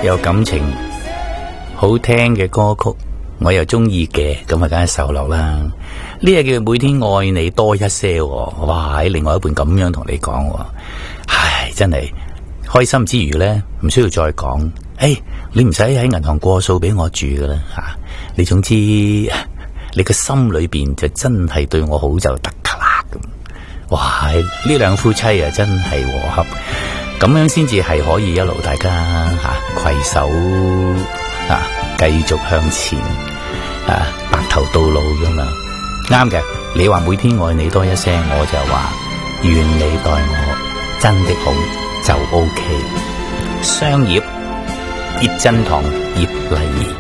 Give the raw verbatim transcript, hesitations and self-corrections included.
有感情、好聽嘅歌曲，我又中意嘅，咁啊，梗係受落啦。呢個叫每天愛你多一些，哇！喺另外一半咁樣同你講，唉，真係開心之餘呢，唔需要再講。誒，你唔使喺銀行過數俾我住噶啦吓，你總之你個心裏邊就真係對我好就得噶啦咁。哇！呢兩夫妻啊，真係和合，咁樣先至係可以一路大家吓攜手啊，繼續向前啊，白頭到老噶嘛。啱嘅，你話每天愛你多一些，我就話願你待我真的好就 OK。商業葉振棠、葉麗儀。